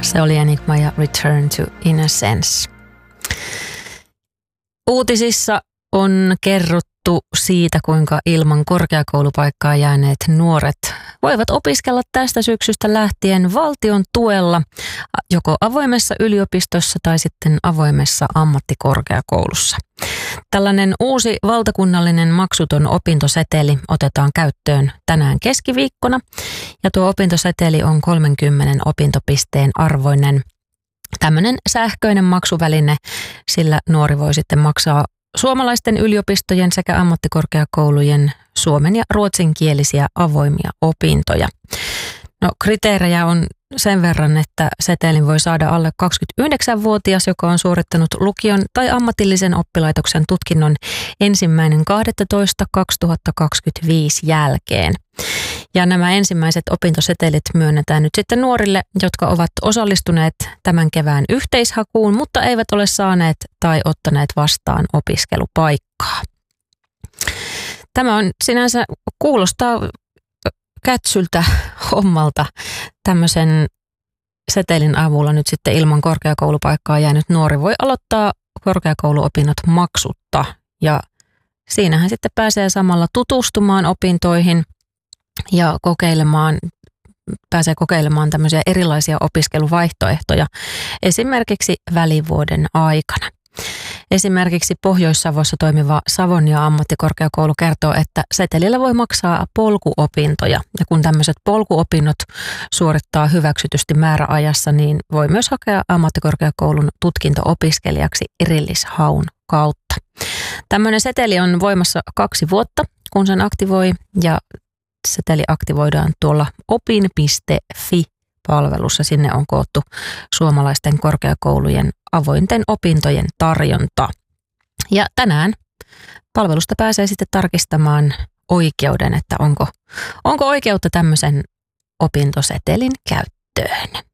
Se oli Enigma ja Return to Innocence. Uutisissa on kerrottu siitä, kuinka ilman korkeakoulupaikkaa jääneet nuoret voivat opiskella tästä syksystä lähtien valtion tuella joko avoimessa yliopistossa tai sitten avoimessa ammattikorkeakoulussa. Tällainen uusi valtakunnallinen maksuton opintoseteli otetaan käyttöön tänään keskiviikkona ja tuo opintoseteli on 30 opintopisteen arvoinen tämmöinen sähköinen maksuväline, sillä nuori voi sitten maksaa suomalaisten yliopistojen sekä ammattikorkeakoulujen suomen- ja ruotsinkielisiä avoimia opintoja. No, kriteerejä on sen verran, että setelin voi saada alle 29-vuotias, joka on suorittanut lukion tai ammatillisen oppilaitoksen tutkinnon 1.12.2025 jälkeen. Ja nämä ensimmäiset opintosetelit myönnetään nyt sitten nuorille, jotka ovat osallistuneet tämän kevään yhteishakuun, mutta eivät ole saaneet tai ottaneet vastaan opiskelupaikkaa. Tämä on sinänsä kuulostaa kätsyltä hommalta. Tämmöisen setelin avulla nyt sitten ilman korkeakoulupaikkaa jäänyt nuori voi aloittaa korkeakouluopinnot maksutta ja siinähän sitten pääsee samalla tutustumaan opintoihin ja pääsee kokeilemaan tämmöisiä erilaisia opiskeluvaihtoehtoja esimerkiksi välivuoden aikana. Esimerkiksi Pohjois-Savossa toimiva Savonia ammattikorkeakoulu kertoo, että setelillä voi maksaa polkuopintoja. Ja kun tämmöiset polkuopinnot suorittaa hyväksytysti määräajassa, niin voi myös hakea ammattikorkeakoulun tutkinto-opiskelijaksi erillishaun kautta. Tämmöinen seteli on voimassa 2 vuotta, kun sen aktivoi, ja seteli aktivoidaan tuolla opin.fi-palvelussa. Sinne on koottu suomalaisten korkeakoulujen avointen opintojen tarjonta. Ja tänään palvelusta pääsee sitten tarkistamaan oikeuden, että onko oikeutta tämmöisen opintosetelin käyttöön.